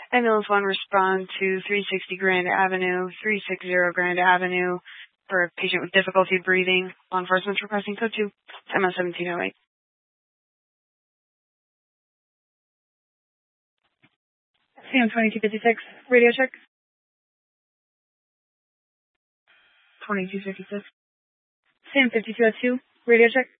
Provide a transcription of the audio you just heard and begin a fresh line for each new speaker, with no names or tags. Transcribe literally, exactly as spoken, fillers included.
Ambulance one, respond to three sixty Grand Avenue, three sixty Grand Avenue for a patient with difficulty breathing. Law enforcement's requesting code two, M O seventeen oh eight. C M twenty-two fifty-six, radio check. twenty-two fifty-six. C M fifty-two oh two, radio check.